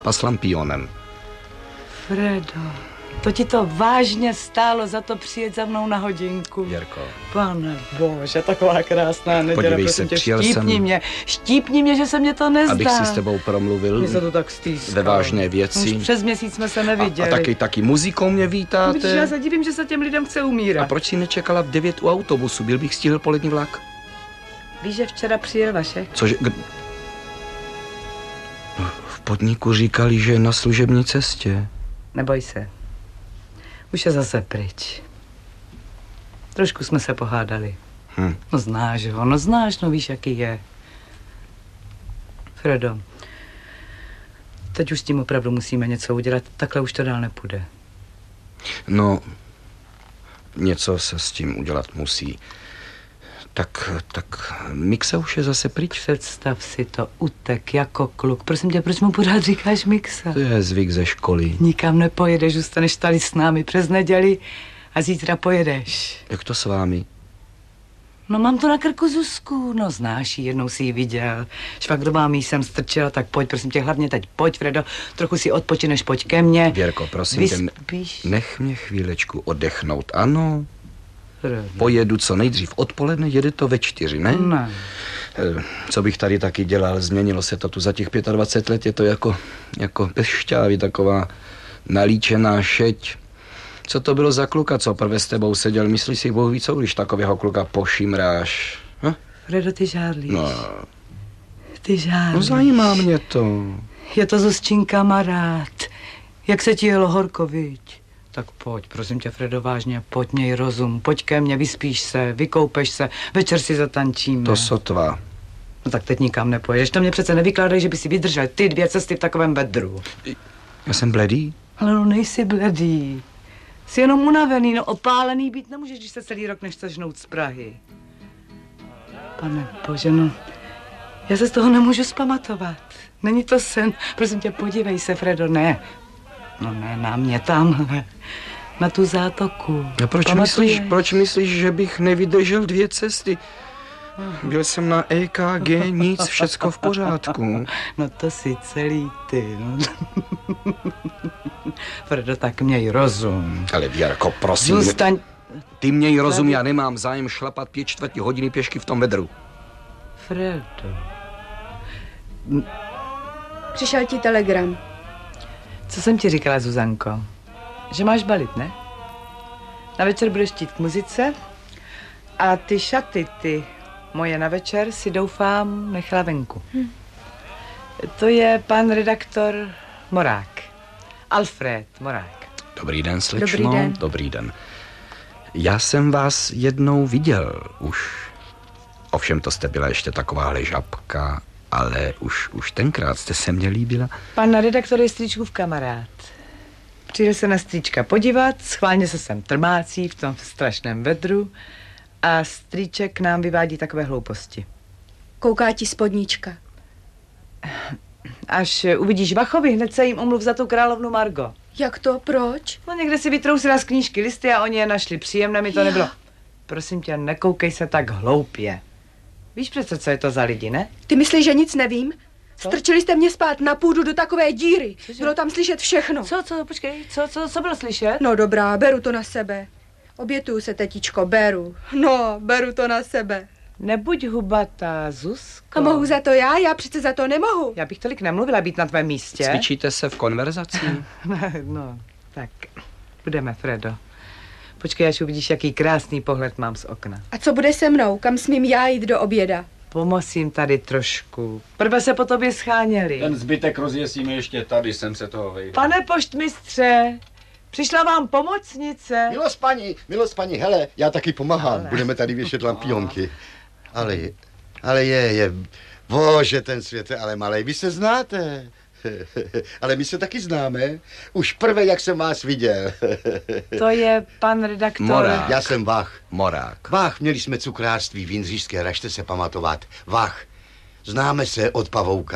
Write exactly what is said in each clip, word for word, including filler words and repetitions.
a s lampionem. Fredo, to ti to vážně stálo za to přijet za mnou na hodinku. Jirko. Pane bože, taková krásná neděle. Podívej se, tě, přijel štípni jsem... mě, štípni mě, že se mě to nezdá. Abych si s tebou promluvil. Mě se to tak stýskalo. Ve vážné věci. Už přes měsíc jsme se neviděli. A, a taky, taky muzikou mě vítáte. Vidíš, já se divím, že se těm lidem chce umírat. A proč si nečekala v devět u autobusu? Byl bych stihl polední vlak. Víš, že včera přijel Vašek? Cože? K... V podniku říkali, že je na služební cestě. Neboj se. Už je zase pryč. Trošku jsme se pohádali. Hm. No znáš ho, no znáš, no víš, jaký je. Fredo, teď už s tím opravdu musíme něco udělat, takhle už to dál nepůjde. No, něco se s tím udělat musí. Tak, tak Mixa už je zase pryč. Představ si to, utek jako kluk. Prosím tě, proč mu pořád říkáš Mixa? To je zvyk ze školy. Nikam nepojedeš, zůstaneš tady s námi přes neděli a zítra pojedeš. Jak to s vámi? No mám to na krku Zuzku, no znáš ji, jednou si ji viděl. Švagrová mi jsem strčila, tak pojď, prosím tě, hlavně teď pojď, Fredo, trochu si odpočineš, pojď ke mně. Věrko, prosím tě, nech mě chvílečku oddechnout, ano. Fredo. Pojedu co nejdřív odpoledne, jede to ve čtyři, ne? Ne. Co bych tady taky dělal, změnilo se to tu za těch dvacet pět let, je to jako, jako bez šťávy, taková nalíčená šeť. Co to bylo za kluka, co prvé s tebou seděl? Myslíš si, Bůh ví co, když takového kluka pošimráš? Hm? Fredo, ty žádlíš. No. Ty žádlíš. No zajímá mě to. Je to Zuzčin kamarád. Jak se ti jelo horko, viď? Tak pojď, prosím tě, Fredo, vážně, pojď, měj rozum, pojď ke mně, vyspíš se, vykoupeš se, večer si zatančíme. To sotva. No tak teď nikam nepojedeš, to mě přece nevykládej, že by si vydržel ty dvě cesty v takovém vedru. Já jsem bledý? Ale no nejsi bledý. Jsi jenom unavený, no opálený být nemůžeš, když se celý rok nechceš žnout z Prahy. Pane bože, no, já se z toho nemůžu zpamatovat. Není to sen. Prosím tě, podívej se, Fredo, ne. No ne, na mě tamhle. Na tu zátoku. A proč myslíš, proč myslíš, že bych nevydržel dvě cesty? Byl jsem na E K G, nic, všecko v pořádku. No to si celý ty, no. Fredo, tak měj rozum. Ale Věrko, prosím. Zůstaň... Ty měj rozum, já nemám zájem šlapat pět čtvrtí hodiny pěšky v tom vedru. Fredo. Přišel ti telegram. Co jsem ti říkala, Zuzanko? Že máš balit, ne? Na večer budeš chtít k muzice a ty šaty, ty moje na večer, si doufám nechala venku. Hm. To je pan redaktor Morák. Alfred Morák. Dobrý den, slečno. Dobrý den. Dobrý den. Já jsem vás jednou viděl už. Ovšem to jste byla ještě takováhle žabka, ale už, už tenkrát jste se mně líbila. Pan redaktor je strýčkův kamarád. Přijde se na strýčka podívat, schválně se sem trmácí v tom strašném vedru a strýček nám vyvádí takové hlouposti. Kouká ti spodnička. Až uvidíš Vachovi, hned se jim omluv za tu královnu Margo. Jak to, proč? No někde si vytrousila z knížky listy a oni je našli příjemné, mi to Já. nebylo. Prosím tě, nekoukej se tak hloupě. Víš přece, co je to za lidi, ne? Ty myslíš, že nic nevím? Co? Strčili jste mě spát na půdu do takové díry. Cože? Bylo tam slyšet všechno. Co, co, počkej, co, co, co bylo slyšet? No dobrá, beru to na sebe. Obětuju se, tetičko, beru. No, beru to na sebe. Nebuď hubatá, Zuzko. A mohu za to já? Já přece za to nemohu. Já bych tolik nemluvila být na tvém místě. Cvičíte se v konverzaci? No, tak, budeme, Fredo. Počkej, až uvidíš, jaký krásný pohled mám z okna. A co bude se mnou? Kam smím já jít do oběda? Pomoz jim tady trošku. Prve se po tobě scháněli. Ten zbytek rozjesíme ještě tady, jsem se toho vejde. Pane poštmistře, přišla vám pomocnice. Milost paní, milost paní, hele, já taky pomáhám. Ale. Budeme tady věšet lampionky. Ale, je- ale je, je, bože, ten svět je ale malej, vy se znáte. Ale my se taky známe. Už prvé, jak jsem vás viděl. To je pan redaktor. Morák. Já jsem Vach. Morák. Vach, měli jsme cukrářství v Jindřišské, ražte se pamatovat. Vach, známe se od pavouka.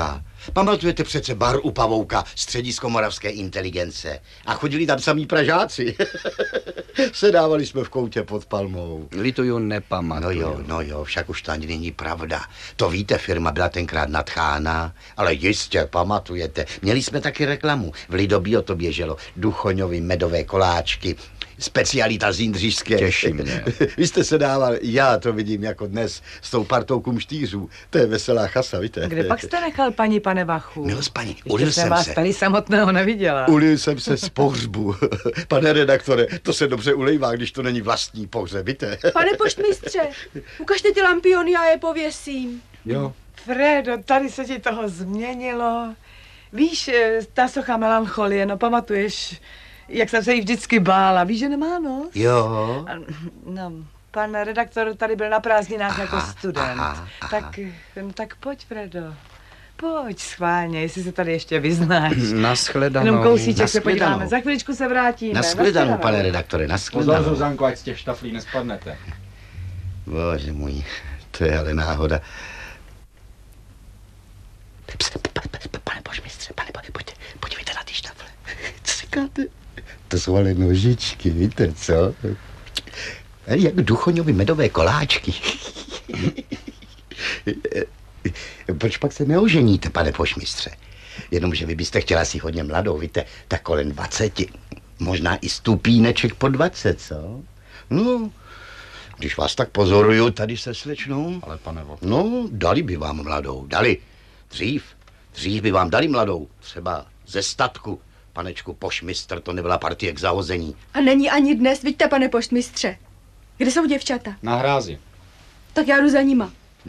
Pamatujete přece bar u Pavouka, středisko moravské inteligence. A chodili tam samý Pražáci. Sedávali jsme v koutě pod palmou. Lituju, nepamatuju. No jo, no jo, však už to ani není pravda. To víte, firma byla tenkrát nadchána, ale jistě, pamatujete. Měli jsme taky reklamu. V Lidobío to běželo. Duchoňovi medové koláčky. Specialita z Jindřišské. Těší mě. Vy jste se dával, já to vidím jako dnes, s tou partou kumštířů. To je veselá chasa, víte. Kde pak jste nechal paní, pane Vachu? Milost paní, ulil jsem jsem vás se. tady samotného neviděla. Ulil jsem se z pohřbu. Pane redaktore, to se dobře ulejvá, když to není vlastní pohřeb, víte. Pane poštmistře, ukažte ty lampiony, já je pověsím. Jo. Fredo, tady se ti toho změnilo. Víš, ta socha melancholie, no pamatuješ, jak jsem se jí vždycky bála. Víš, že nemá nos? Jo. No, pan redaktor tady byl na prázdninách Aha, jako student. aha, aha. Tak, no, tak pojď, Fredo. Pojď schválně, jestli se tady ještě vyznáš. Naschledanou. Jenom kousíček se Nashledanou. podíváme. Za chviličku se vrátíme. Nashledanou, pane redaktore, Pozor, nashledanou. Zuzanko, ať z těch štaflí nespadnete. Bože můj, to je ale náhoda. Pane poštmistře, pane, pojďte, podívejte na ty štafle. Co říkáte? To jsou ale nožičky, víte co? Jak Duchoňovi medové koláčky. Proč pak se neoženíte, pane poštmistře? Jenomže vy byste chtěla si hodně mladou, víte, tak kolem dvaceti. Možná i stupíneček po dvacet, co? No, když vás tak pozoruju tady se slečnou. Ale pane Vo... No, dali by vám mladou, dali. Dřív, dřív by vám dali mladou. Třeba ze statku. Panečku poštmistr, to nebyla partie k zahození. A není ani dnes, vidíte, pane poštmistře. Kde jsou děvčata? Na hrázi. Tak já jdu za nima.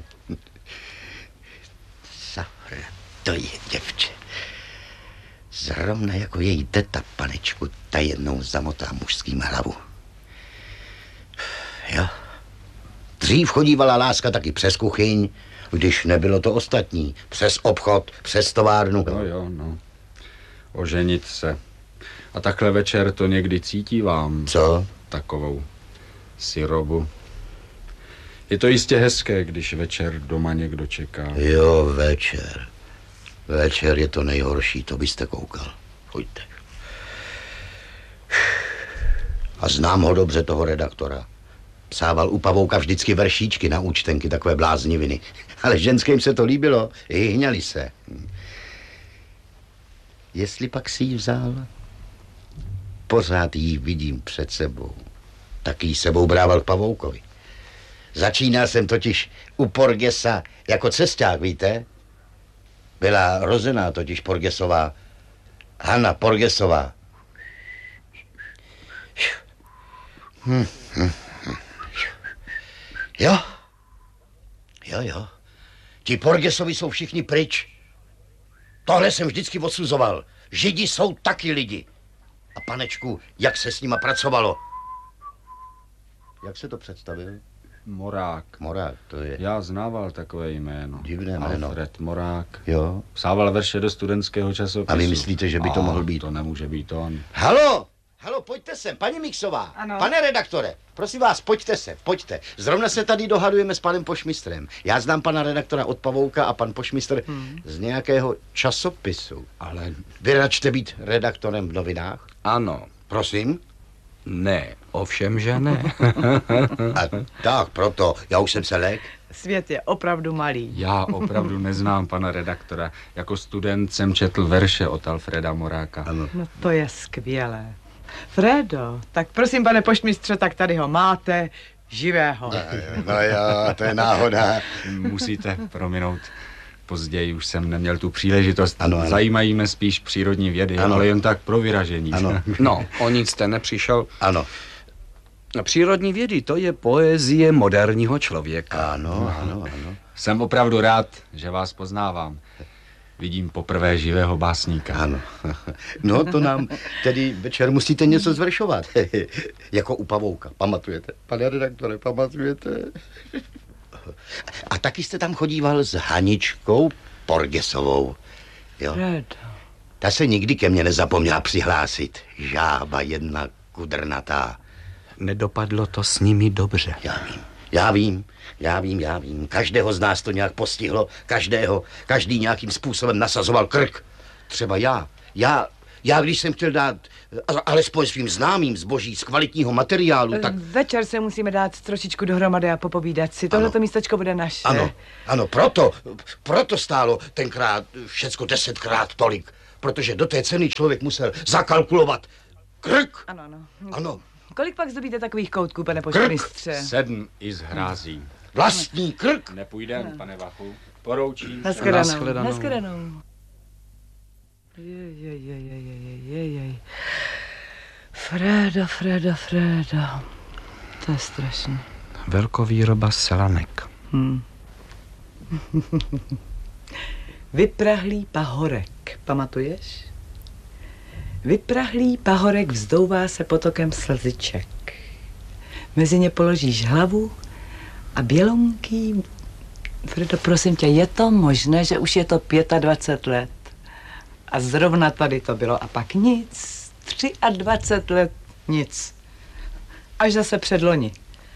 Safra, to je děvče. Zrovna jako její teta, panečku, ta jednou zamotá mužským hlavu. Jo. Dřív chodívala láska taky přes kuchyň, když nebylo to ostatní. Přes obchod, přes továrnu. No jo, no. Oženit se. A takhle večer to někdy cítí vám. Co? Takovou syrobu. Je to jistě hezké, když večer doma někdo čeká. Jo, večer. Večer je to nejhorší, to byste koukal. Pojďte. A znám ho dobře, toho redaktora. Psával u Pavouka vždycky veršíčky na účtenky, takové blázniviny. Ale ženským se to líbilo, hněli se. Jestli pak si ji vzal, pořád ji vidím před sebou. Tak ji sebou brával k Pavoukovi. Začínal jsem totiž u Porgesa jako cesták, víte? Byla rozená totiž Porgesová. Hanna Porgesová. Hm, hm, hm. Jo. Jo, jo. Ti Porgesovi jsou všichni pryč. Tohle jsem vždycky odsuzoval. Židi jsou taky lidi. A panečku, jak se s nima pracovalo? Jak se to představil? Morák. Morák, to je... Já znával takové jméno. Divné jméno. Alfred Morák. Jo. Psával verše do studentského časopisu. A vy myslíte, že by to A, mohl být? To nemůže být on. Halo! Halo, pojďte sem, paní Mixová. Ano. Pane redaktore, prosím vás, pojďte se, pojďte. Zrovna se tady dohadujeme s panem poštmistrem. Já znám pana redaktora od Pavouka a pan poštmistr hmm. z nějakého časopisu. Ale Vy račte být redaktorem v novinách? Ano. Prosím? Ne, ovšem, že ne. A tak, proto, já už jsem se lék. Svět je opravdu malý. já opravdu neznám pana redaktora. Jako student jsem četl verše od Alfreda Moráka. Ano. No to je skvělé. Fredo, tak prosím, pane poštmistře, tak tady ho máte, živého. No jo, to je náhoda. Musíte prominout. Později už jsem neměl tu příležitost. Ano, ano. Zajímají mě spíš přírodní vědy, Ano. ale jen tak pro vyražení. Ano. No, o nic jste nepřišel. Ano. Přírodní vědy, to je poezie moderního člověka. Ano, ano, ano. Jsem opravdu rád, že vás poznávám. Vidím poprvé živého básníka. Ano. No to nám tedy večer musíte něco zveršovat. Jako u Pavouka. Pamatujete? Pane redaktore, pamatujete? A taky jste tam chodíval s Haničkou Porgesovou. Jo. Fredo. Ta se nikdy ke mně nezapomněla přihlásit. Žába jedna kudrnatá. Nedopadlo to s nimi dobře. Já vím. Já vím, já vím, já vím. Každého z nás to nějak postihlo, každého, každý nějakým způsobem nasazoval krk. Třeba já, já, já když jsem chtěl dát alespoň svým známým zboží z kvalitního materiálu, tak... Večer se musíme dát trošičku dohromady a popovídat si. Tohleto místečko bude naše. Ano, ano, proto, proto stálo tenkrát všecko desetkrát tolik. Protože do té ceny člověk musel zakalkulovat krk. Ano, ano. Ano. Kolik pak zdobíte takových koutků, pane poštmistře? Sedm i z hrází. Vlastní krk. Nepůjdem, pane Vachu. Poroučím. Naschledanou. Naschledanou. Naschledanou. Jej, jej, jej, jej, jej, jej, jej. Fredo, Fredo, Fredo. To je strašné. Velkovýroba selanek. Hmm. Vyprahlý pahorek, pamatuješ? Vyprahlý pahorek vzdouvá se potokem slziček. Mezi ně položíš hlavu a bělonký... Fredo, prosím tě, je to možné, že už je to dvacet pět let? A zrovna tady to bylo a pak nic. dvacet tři let nic. Až zase předloni.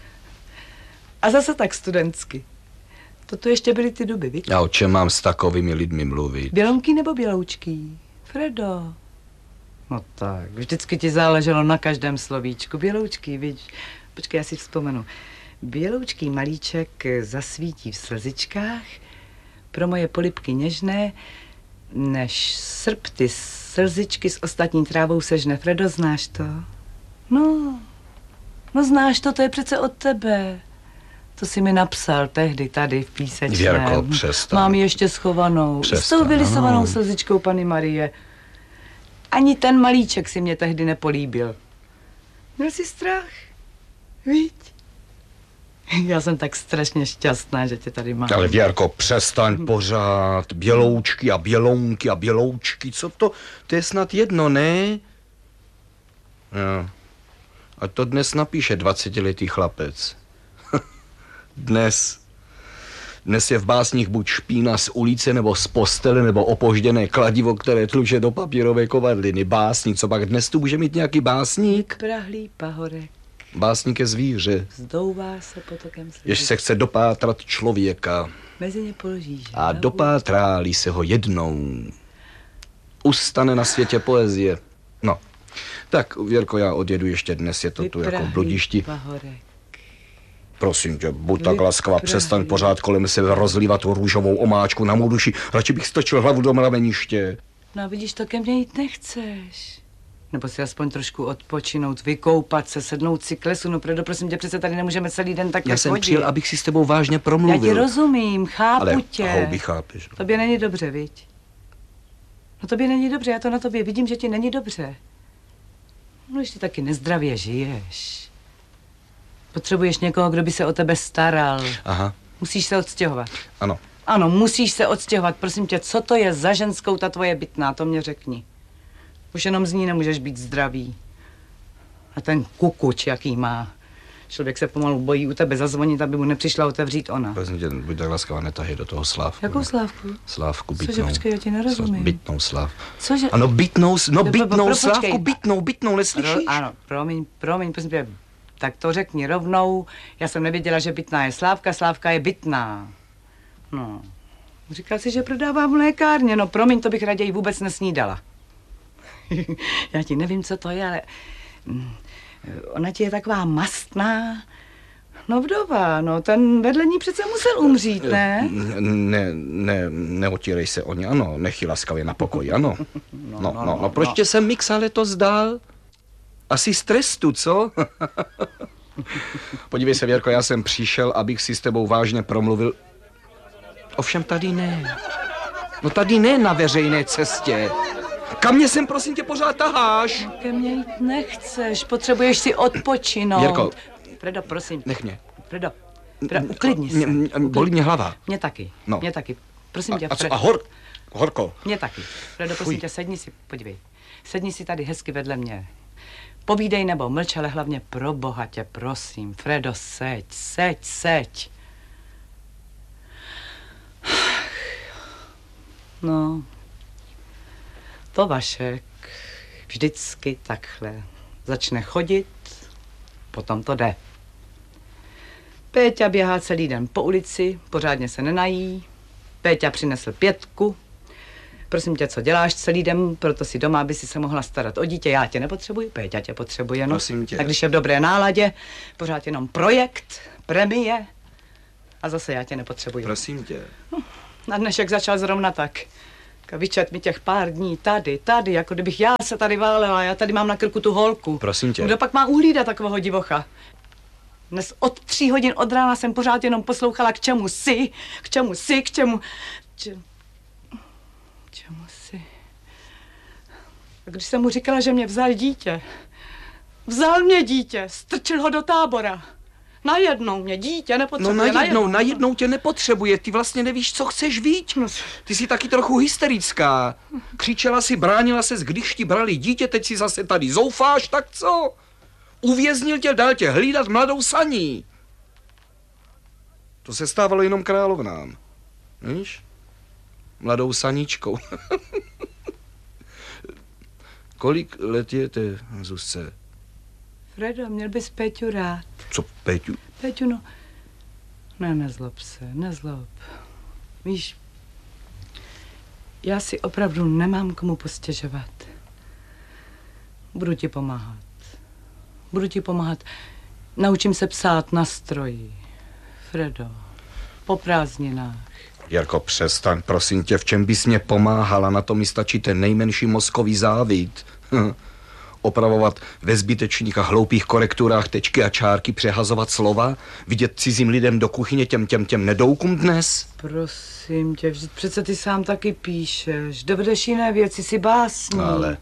A zase tak studentsky. Toto ještě byly ty doby, víš? A o čem mám s takovými lidmi mluvit? Bělonký nebo běloučký? Fredo. No tak, vždycky ti záleželo na každém slovíčku. Běloučký, víš? Počkej, já si vzpomenu. Běloučký malíček zasvítí v slzičkách, pro moje polibky něžné, než srp ty slzičky s ostatní trávou sežne. Fredo, znáš to? No, no znáš to, to je přece od tebe. To jsi mi napsal tehdy tady v písečném. Věrko, přestaň. Mám ji ještě schovanou. Přestaň, S tou vylisovanou ano. slzičkou Panny Marie. Ani ten malíček si mě tehdy nepolíbil. Měl jsi strach? Víď? Já jsem tak strašně šťastná, že tě tady mám. Ale Věrko, přestaň pořád. Běloučky a bělounky a běloučky. Co to? To je snad jedno, ne? Jo. A to dnes napíše dvacetiletý chlapec. Dnes. Dnes je v básních buď špína z ulice, nebo z postele, nebo opožděné kladivo, které tluče do papírové kovadliny. Básník, co pak dnes tu může mít nějaký básník? Vyprahlý pahorek. Básník je zvíře. Vzdouvá se potokem slziček. Jež se chce dopátrat člověka. Mezi ně položíš A hlavu. dopátrá-li se ho jednou, ustane na světě poezie. No, tak Věrko, já odjedu ještě dnes, je to tu jako v bludišti. Pahorek. Prosím tě, buď tak Vyprahlý. laskavá, přestaň pořád kolem sebe rozlívat tu růžovou omáčku na mou duši. Radši bych strčil hlavu do mraveniště. No vidíš, to ke mně jít nechceš. Nebo si aspoň trošku odpočinout, vykoupat se, sednout si k lesu. No proto, prosím tě, přece tady nemůžeme celý den takhle Já jsem chodit. přijel, abych si s tebou vážně Já promluvil. ti rozumím, chápu Ale tě. houby chápeš. no. Tobě není dobře, viď? No tobě není dobře, já to na tobě vidím, že ti není dobře. No, když ty taky nezdravě žiješ. Potřebuješ někoho, kdo by se o tebe staral. Aha, Musíš se odstěhovat. ano. Ano, musíš se odstěhovat. Prosím tě, co to je za ženskou ta tvoje bytná, to mě řekni. Už jenom z ní nemůžeš být zdravý. A ten kukuč, jaký má. Člověk se pomalu bojí u tebe zazvonit, aby mu nepřišla otevřít ona. Prosím tě, buď tak laskavá, netahej do toho Slávku. Jakou no. Slávku? Slávku bytnou. Cože, počkej, já ti nerozumím. Bytnou Sláv. Cože? Ano, bytnou, no No, bytnou, pro- Slávku, počkej. bytnou, bytnou, neslyšíš? Pro, ano, promiň, promiň, prosím tě. Tak to řekni rovnou. Já jsem nevěděla, že bytná je Slávka, Slávka je bytná. No. Říkal jsi, že prodává v lékárně. No promiň, to bych raději vůbec nesnídala. Já ti nevím, co to je, ale mm, ona ti je taková mastná. No vdova, no ten vedle ní přece musel umřít, ne? Ne, ne, neotírej se o ně, ano, nechy laskavě na pokoji, ano. No, no, no, no, no, proč no. tě jsem Mixa letos dal? Asi z trestu, co? Podívej se, Věrko, já jsem přišel, abych si s tebou vážně promluvil. Ovšem tady ne. No tady ne na veřejné cestě. Kam mě sem, prosím tě, pořád taháš? Ke mně jít nechceš, potřebuješ si odpočinout. Věrko. Fredo, prosím. Nech mě. Fredo, Fredo, uklidni se. Mě, mě, bolí mě hlava. Mě taky, No. mě taky. Prosím tě, A, a, co, Fredo. a hor, horko. Mě taky. Fredo, prosím Fuj. tě, sedni si, podívej. Sedni si tady hezky vedle mě. Povídej nebo mlč, ale hlavně pro boha tě, prosím. Fredo, seď, seď, seď. No, to Vašek vždycky takhle začne chodit, potom to jde. Péťa běhá celý den po ulici, pořádně se nenají. Péťa přinesl pětku. Prosím tě, co děláš celý den, proto si doma, aby si se mohla starat o dítě. Já tě nepotřebuji, Péťa tě potřebuje, no. Prosím tě. Tak když je v dobré náladě, pořád jenom projekt, premie a zase já tě nepotřebuji. Prosím tě. Na dnešek začal zrovna tak. Vyčet mi těch pár dní tady, tady, jako kdybych já se tady válela, já tady mám na krku tu holku. Prosím tě. Kdo pak má uhlídat takového divocha? Dnes od tří hodin od rána jsem pořád jenom poslouchala, k čemu jsi, k čemu jsi, k čemu... Č... čemu jsi? A když jsem mu říkala, že mě vzal dítě, vzal mě dítě, strčil ho do tábora. Najednou mě dítě nepotřebuje. No najednou, najednou tě nepotřebuje, ty vlastně nevíš, co chceš víc. Ty jsi taky trochu hysterická. Křičela si, bránila ses, když ti brali dítě, teď si zase tady zoufáš, tak co? Uvěznil tě, dal tě hlídat mladou saní. To se stávalo jenom královnám. Víš? Mladou saníčkou. Kolik let je té Zuzce? Fredo, měl bys Péťu rád. Co, Péťu? Péťu, no... Ne, nezlob se, nezlob. Víš, já si opravdu nemám komu postěžovat. Budu ti pomáhat. Budu ti pomáhat. Naučím se psát na stroji. Fredo, po prázdninách. Jarko, přestaň, prosím tě, v čem bys mě pomáhala? Na to mi stačí ten nejmenší mozkový závid. Opravovat ve zbytečných a hloupých korekturách tečky a čárky, přehazovat slova, vidět cizím lidem do kuchyně těm těm těm nedoukům dnes? Prosím tě, vždyť přece ty sám taky píšeš. Dovedeš jiné věci, jsi básník. Ale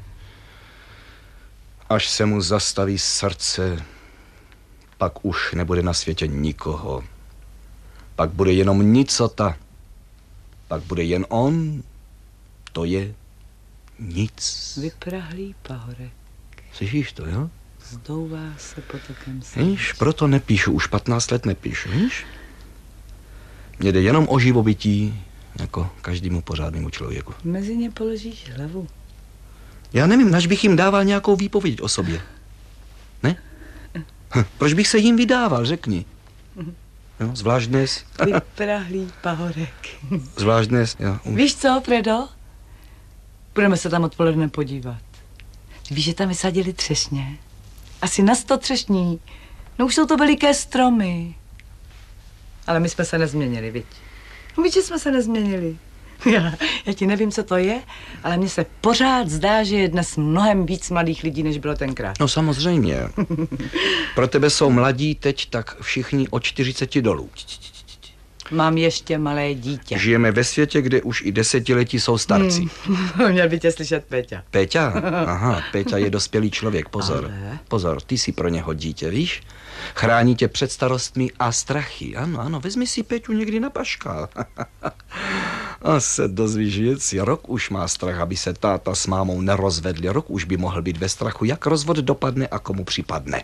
až se mu zastaví srdce, pak už nebude na světě nikoho. Pak bude jenom nicota. Pak bude jen on. To je nic. Vyprahlý pahorek. Slyšíš to, jo? Zdouvá se potokem se. Víš, proto nepíšu, už patnáct let nepíšu, víš? Mně jde jenom o živobytí, jako každému pořádnému člověku. Mezi ně položíš hlavu. Já nevím, nač bych jim dával nějakou výpověď o sobě. Ne? Hm, proč bych se jim vydával, řekni. Jo, zvlášť dnes. Vyprahlý pahorek. Zvlášť dnes, jo. Víš co, Fredo? Budeme se tam odpoledne podívat. Víš, že tam vysadili třešně? Asi na sto třešní. No už jsou to veliké stromy. Ale my jsme se nezměnili, viď? No víš, že jsme se nezměnili. Já, já ti nevím, co to je, ale mně se pořád zdá, že je dnes mnohem víc mladých lidí, než bylo tenkrát. No samozřejmě. Pro tebe jsou mladí teď tak všichni od čtyřiceti dolů. Mám ještě malé dítě. Žijeme ve světě, kde už i desetiletí jsou starci. Hmm. Měl by tě slyšet Péťa. Péťa? Aha, Péťa je dospělý člověk, pozor. Ale... Pozor, ty jsi pro něho dítě, víš? Chrání tě před starostmi a strachy. Ano, ano, vezmi si Péťu někdy na paškál. A se dozvíš věci. Rok už má strach, aby se táta s mámou nerozvedli. Rok už by mohl být ve strachu, jak rozvod dopadne a komu připadne.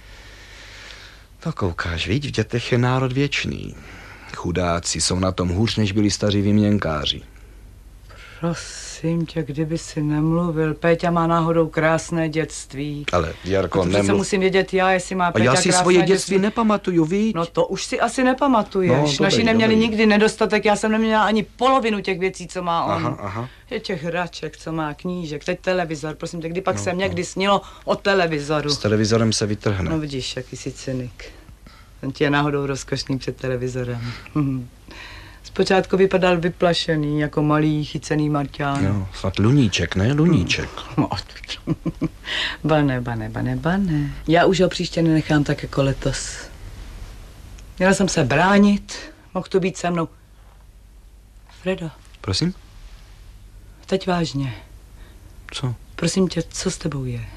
To koukáš, víš, v dětech je národ věčný. Chudáci jsou na tom hůř, než byli staří vyměnkáři. Prosím tě, kdyby si nemluvil. Péťa má náhodou krásné dětství. Ale, Jarko, nemluv. Se musím vědět já, jestli má Péťa krásné dětství. Já si svoje dětství, dětství nepamatuju, víš? No to už si asi nepamatuješ. No, Naši dobrý, neměli dobrý. nikdy nedostatek, já jsem neměla ani polovinu těch věcí, co má on. Aha, aha. Je těch hraček, co má, knížek, teď televizor. Prosím tě, kdy pak no, se někdy no. snilo o televizoru. S televizorem se vytrhne. No vidíš, jaký jsi cynik. Ten ti je náhodou rozkošný před televizorem. Zpočátku vypadal vyplašený, jako malý chycený Marťán. Jo, snad luníček, ne? Luníček. No, bane, bane, bane, bane. Já už ho příště nenechám tak jako letos. Měla jsem se bránit, mohl to být se mnou. Fredo. Prosím? Teď vážně. Co? Prosím tě, co s tebou je?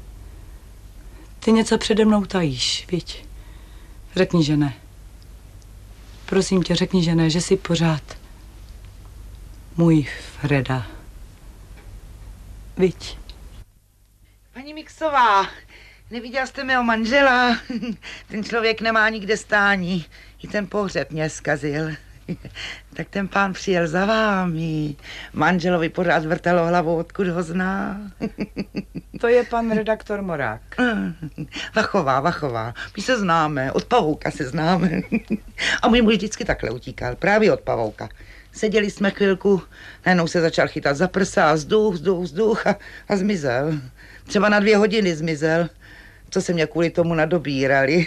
Ty něco přede mnou tajíš, viď? Řekni, že ne. Prosím tě, řekni, že ne, že jsi pořád můj Freda. Viď? Paní Miksová, neviděla jste mého manžela? Ten člověk nemá nikde stání. I ten pohřeb mě zkazil. Tak ten pán přijel za vámi. Manželovi pořád vrtalo hlavou, odkud ho zná. To je pan redaktor Morák. Vachová, Vachová. My se známe, od pavouka se známe. A můj muž vždycky takhle utíkal, právě od pavouka. Seděli jsme chvilku, najednou se začal chytat za prsa a vzduch, vzduch, vzduch a, a zmizel. Třeba na dvě hodiny zmizel. Co se mě kvůli tomu nadobírali.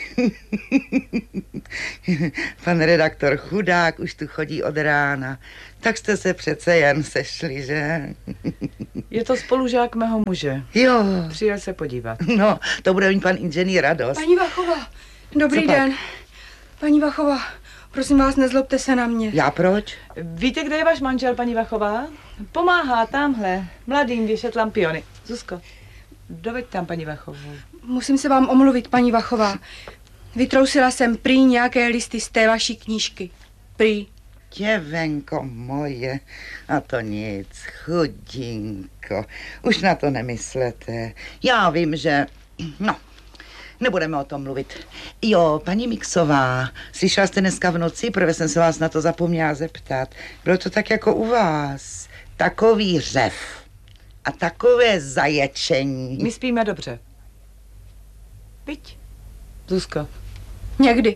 Pan redaktor chudák už tu chodí od rána. Tak jste se přece jen sešli, že? Je to spolužák mého muže. Jo. Přijel se podívat. No, to bude mít pan inženýr radost. Paní Vachová, dobrý Co pak? den. Paní Vachová, prosím vás, nezlobte se na mě. Já proč? Víte, kde je váš manžel, paní Vachová? Pomáhá tamhle, mladým věšet lampiony. Zuzko, doveď tam paní Vachovou. Musím se vám omluvit, paní Vachová. Vytrousila jsem prý nějaké listy z té vaší knížky. Prý. Děvenko moje, a to nic, chudinko, už na to nemyslete. Já vím, že, no, nebudeme o tom mluvit. Jo, paní Mixová, slyšela jste dneska v noci, prvé jsem se vás na to zapomněla zeptat. Bylo to tak jako u vás, takový řev a takové zaječení. My spíme dobře. Viď, Zuzko? Někdy.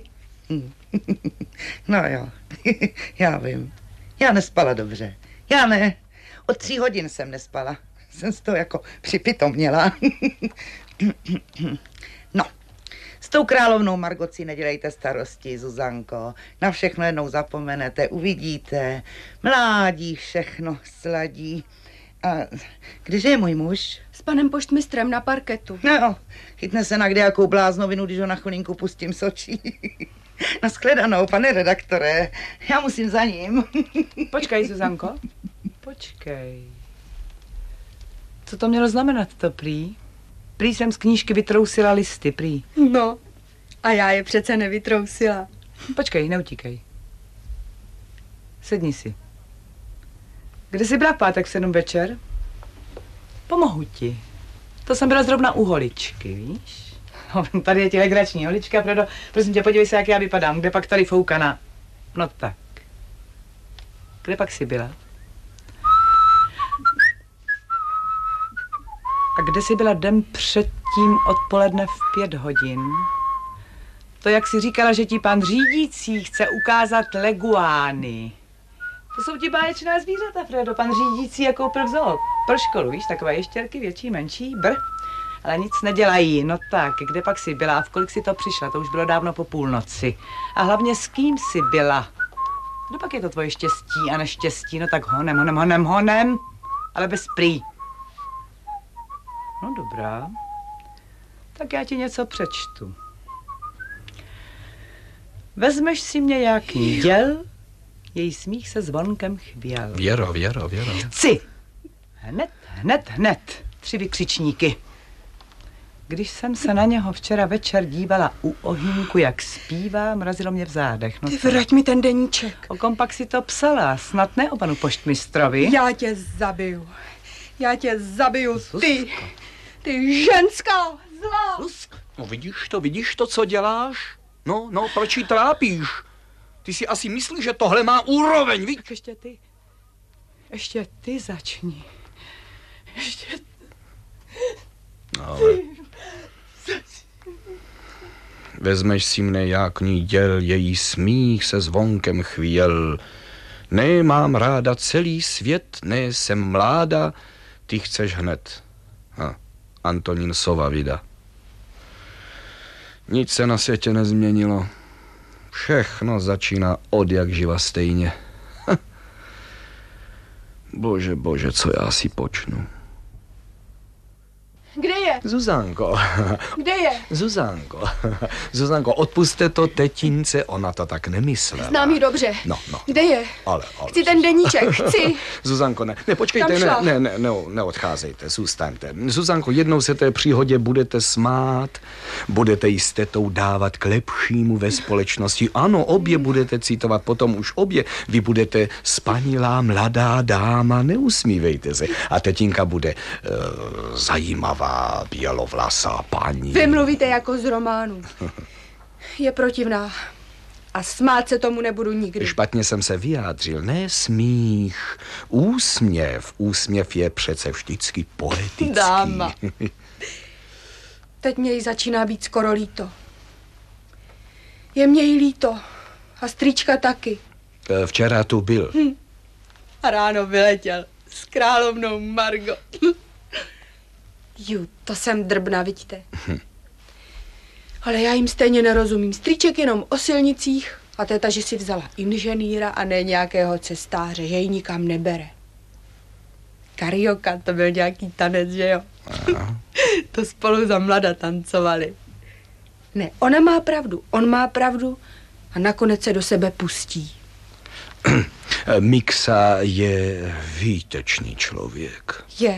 No jo, já vím. Já nespala dobře. Já ne. Od tří hodin jsem nespala. Jsem z toho jako připitomněla. No, s tou královnou Margot si nedělejte starosti, Zuzanko. Na všechno jednou zapomenete, uvidíte. Mládí všechno sladí. A kdeže je můj muž? S panem poštmistrem na parketu. No, chytne se na kdejakou bláznovinu, když ho na chvilinku pustím z očí. Nashledanou, pane redaktore. Já musím za ním. Počkej, Zuzanko. Počkej. Co to mělo znamenat to prý? Prý jsem z knížky vytrousila listy, prý. No, a já je přece nevytrousila. Počkej, neutíkej. Sedni si. Kde jsi byla v pátek v sedm večer? Pomohu ti. To jsem byla zrovna u holičky, víš? No, tady je ti legrační holička, Fredo. Prosím tě, podívej se, jak já vypadám. Kde pak tady foukaná? No tak. Kde pak jsi byla? A kde jsi byla den předtím odpoledne v pět hodin? To, jak jsi říkala, že ti pan řídící chce ukázat leguány. To jsou ti báječná zvířata, Fredo. Pan řídící je koupil v zoo. Pro školu, víš, takové ještěrky, větší, menší, br. Ale nic nedělají. No tak, kde pak jsi byla a v kolik jsi to přišla? To už bylo dávno po půlnoci. A hlavně s kým jsi byla? Kdo pak je to tvoje štěstí a neštěstí? No tak honem, honem, honem, honem. Ale bez prý. No dobrá. Tak já ti něco přečtu. Vezmeš si mě jak děl, její smích se zvonkem chvěl. Věro, Věro, Věro. Chci. Hned, hned, hned. Tři vykřičníky. Když jsem se na něho včera večer dívala u ohýnku, jak zpívá, mrazilo mě v zádech. No Ty vrať mi ten deníček. o kom pak si to psala? Snad ne o panu poštmistrovi? Já tě zabiju. Já tě zabiju, ty. Ty ženská zlá. Zuzko, no vidíš to, vidíš to, co děláš? No, no, proč jí trápíš? Ty si asi myslíš, že tohle má úroveň, víš? Tak ještě ty. Ještě ty začni. Ještě No, ale... Vezmeš si mne jak ní děl, její smích se zvonkem chvěl. Ne, mám ráda celý svět, ne, jsem mláda, ty chceš hned. Ha, Antonín Sova vida. Nic se na světě nezměnilo. Všechno začíná od jak živa stejně. Bože, bože, co já si počnu. Kde je? Zuzanko. Kde je? Zuzanko. Zuzanko, odpuste to tetince, ona to tak nemyslela. Znám ji dobře. No, no. Kde je? Ale, ale. Chci ten deníček, chci. Zuzanko, ne, ne, počkejte, Kam ne, šla? ne, ne, ne, neodcházejte, zůstaňte. Zuzanko, jednou se té příhodě budete smát, budete jistotou dávat k lepšímu ve společnosti. Ano, obě budete citovat, potom už obě. Vy budete spanilá mladá dáma, neusmívejte se. A tetinka bude uh, zajímavá, bělovlasá paní. Vy mluvíte jako z románu. Je protivná. A smát se tomu nebudu nikdy. Špatně jsem se vyjádřil, ne smích, úsměv. Úsměv je přece vždycky poetický. Dáma. Teď mě jí začíná být skoro líto. Je mě jí líto. A strýčka taky. Včera tu byl. Hm. A ráno vyletěl s královnou Margot. Ju, to jsem drbna, vidíte. Hm. Ale já jim stejně nerozumím. Strýček jenom o silnicích a téta, že si vzala inženýra a ne nějakého cestáře, že ji nikam nebere. Karioka, to byl nějaký tanec, že jo? To spolu za mlada tancovali. Ne, ona má pravdu, on má pravdu a nakonec se do sebe pustí. Mixa je výtečný člověk. Je.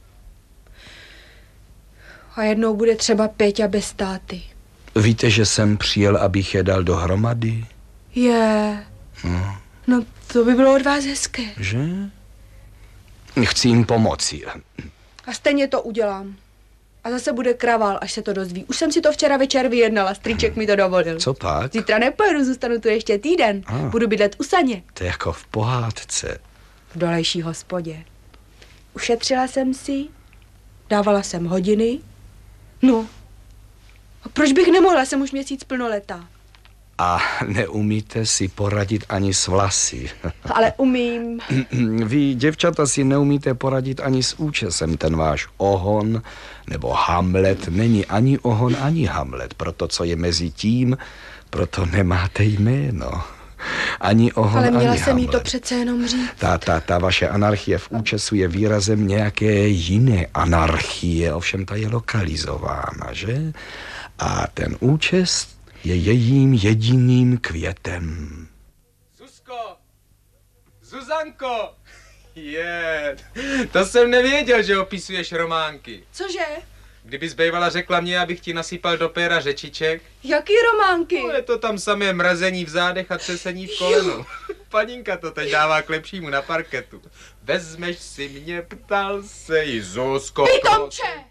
A jednou bude třeba Péťa bez táty. Víte, že jsem přijel, abych je dal dohromady? Je. No. No, to by bylo od vás hezké. Že? Chci jim pomoci. A stejně to udělám. A zase bude kravál, až se to dozví. Už jsem si to včera večer vyjednala, strýček mi to dovolil. Co pak? Zítra nepojedu, zůstanu tu ještě týden. A. Budu bydlet u Saně. To je jako v pohádce. V dolejší hospodě. Ušetřila jsem si, dávala jsem hodiny. No. A proč bych nemohla, jsem už měsíc plnoletá. A neumíte si poradit ani s vlasy. Ale umím. Vy, děvčata, si neumíte poradit ani s účesem. Ten váš ohon nebo Hamlet není ani ohon, ani Hamlet. Proto, co je mezi tím, proto nemáte jméno. Ani ohon, ale měla ani jsem jí Hamlet. to přece jenom říct. Ta, ta, ta vaše anarchie v účesu je výrazem nějaké jiné anarchie, ovšem ta je lokalizována, že? A ten účes je jejím jediným květem. Zuzko! Zuzanko! Je, to jsem nevěděl, že opisuješ románky. Cože? Kdybys bývala řekla mě, abych ti nasypal do péra řečiček. Jaký románky? No, je to tam samé mrazení v zádech a třesení v kolenu. Paninka to teď dává k lepšímu na parketu. Vezmeš si mě, ptal se jí Zuzko. Pitomče!